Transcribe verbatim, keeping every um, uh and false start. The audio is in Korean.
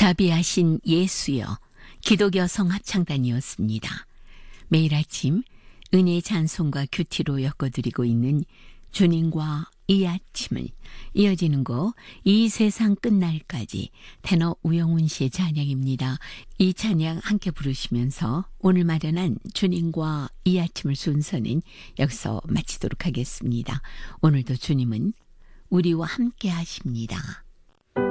자비하신 예수여, 기독교 성합창단이었습니다. 매일 아침 은혜의 찬송과 큐티로 엮어드리고 있는 주님과 이 아침을, 이어지는 곡 이 세상 끝날까지 테너 우영훈 씨의 찬양입니다. 이 찬양 함께 부르시면서 오늘 마련한 주님과 이 아침을 순서는 여기서 마치도록 하겠습니다. 오늘도 주님은 우리와 함께 하십니다.